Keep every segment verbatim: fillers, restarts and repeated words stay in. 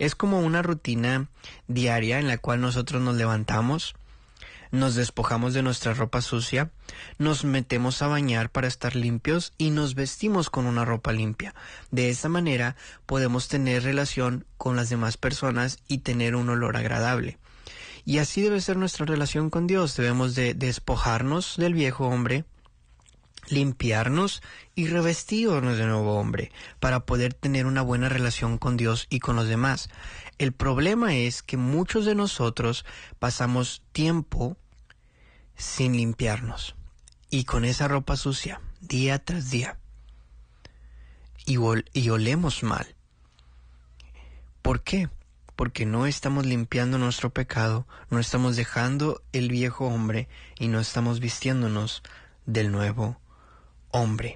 Es como una rutina diaria en la cual nosotros nos levantamos, nos despojamos de nuestra ropa sucia, nos metemos a bañar para estar limpios y nos vestimos con una ropa limpia. De esa manera podemos tener relación con las demás personas y tener un olor agradable. Y así debe ser nuestra relación con Dios. Debemos de despojarnos del viejo hombre, limpiarnos y revestirnos de nuevo hombre para poder tener una buena relación con Dios y con los demás. El problema es que muchos de nosotros pasamos tiempo sin limpiarnos y con esa ropa sucia día tras día y, ol- y olemos mal. ¿Por qué? Porque no estamos limpiando nuestro pecado, no estamos dejando el viejo hombre y no estamos vistiéndonos del nuevo hombre.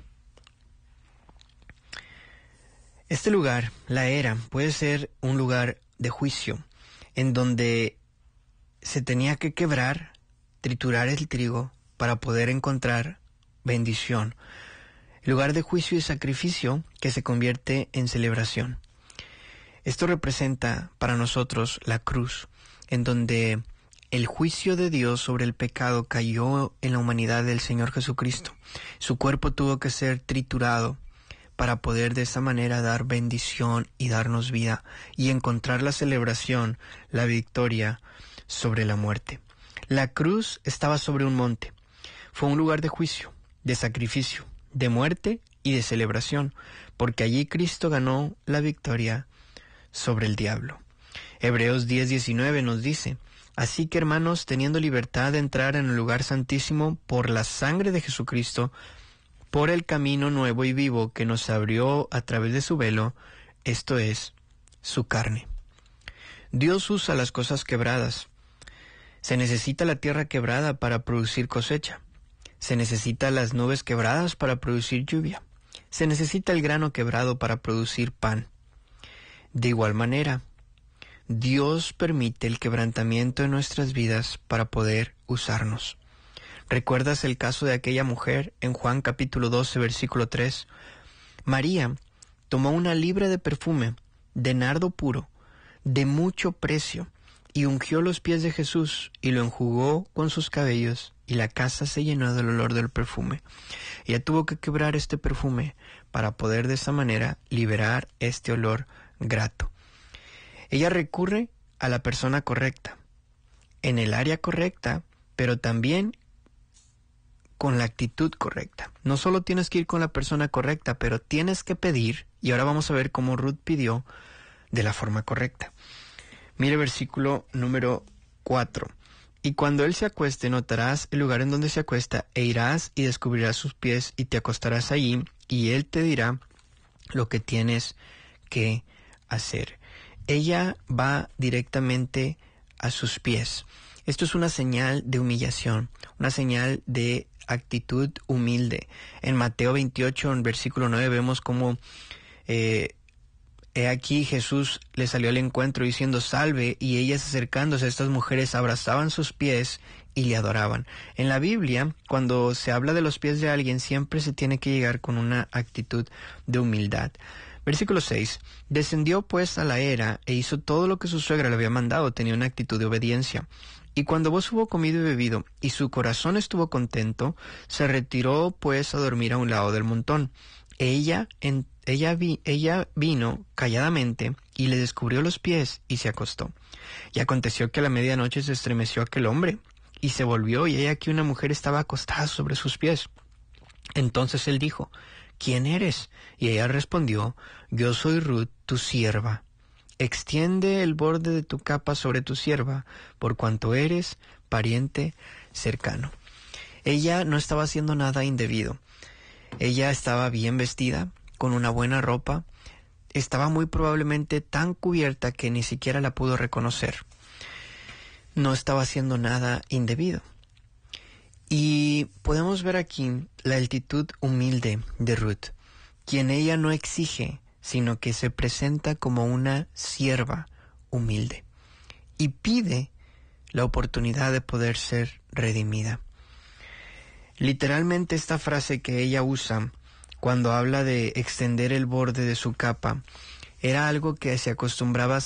Este lugar, la era, puede ser un lugar de juicio en donde se tenía que quebrar, triturar el trigo para poder encontrar bendición. Lugar de juicio y sacrificio que se convierte en celebración. Esto representa para nosotros la cruz, en donde el juicio de Dios sobre el pecado cayó en la humanidad del Señor Jesucristo. Su cuerpo tuvo que ser triturado para poder de esa manera dar bendición y darnos vida y encontrar la celebración, la victoria sobre la muerte. La cruz estaba sobre un monte. Fue un lugar de juicio, de sacrificio, de muerte y de celebración, porque allí Cristo ganó la victoria sobre el diablo. Hebreos diez diecinueve nos dice: así que, hermanos, teniendo libertad de entrar en el lugar santísimo por la sangre de Jesucristo, por el camino nuevo y vivo que nos abrió a través de su velo, esto es, su carne. Dios usa las cosas quebradas. Se necesita la tierra quebrada para producir cosecha. Se necesita las nubes quebradas para producir lluvia. Se necesita el grano quebrado para producir pan. De igual manera, Dios permite el quebrantamiento en nuestras vidas para poder usarnos. ¿Recuerdas el caso de aquella mujer en Juan capítulo doce, versículo tres? María tomó una libra de perfume, de nardo puro, de mucho precio, y ungió los pies de Jesús y lo enjugó con sus cabellos, y la casa se llenó del olor del perfume. Ella tuvo que quebrar este perfume para poder de esa manera liberar este olor grato. Ella recurre a la persona correcta, en el área correcta, pero también con la actitud correcta. No solo tienes que ir con la persona correcta, pero tienes que pedir, y ahora vamos a ver cómo Ruth pidió de la forma correcta. Mire versículo número cuatro. Y cuando él se acueste, notarás el lugar en donde se acuesta, e irás y descubrirás sus pies, y te acostarás allí, y él te dirá lo que tienes que hacer. Ella va directamente a sus pies. Esto es una señal de humillación, una señal de actitud humilde. En Mateo veintiocho, en versículo nueve, vemos cómo eh, he aquí Jesús le salió al encuentro diciendo salve, y ellas acercándose a estas mujeres abrazaban sus pies y le adoraban. En la Biblia, cuando se habla de los pies de alguien, siempre se tiene que llegar con una actitud de humildad. Versículo seis. Descendió pues a la era e hizo todo lo que su suegra le había mandado. Tenía una actitud de obediencia. Y cuando vos hubo comido y bebido, y su corazón estuvo contento, se retiró pues a dormir a un lado del montón. Ella, en, ella, vi, ella vino calladamente y le descubrió los pies y se acostó. Y aconteció que a la medianoche se estremeció aquel hombre y se volvió, y he aquí una mujer estaba acostada sobre sus pies. Entonces él dijo: ¿quién eres? Y ella respondió: yo soy Ruth, tu sierva. Extiende el borde de tu capa sobre tu sierva, por cuanto eres pariente cercano. Ella no estaba haciendo nada indebido. Ella estaba bien vestida, con una buena ropa. Estaba muy probablemente tan cubierta que ni siquiera la pudo reconocer. No estaba haciendo nada indebido. Y podemos ver aquí la actitud humilde de Ruth, quien ella no exige, sino que se presenta como una sierva humilde y pide la oportunidad de poder ser redimida. Literalmente esta frase que ella usa cuando habla de extender el borde de su capa era algo que se acostumbraba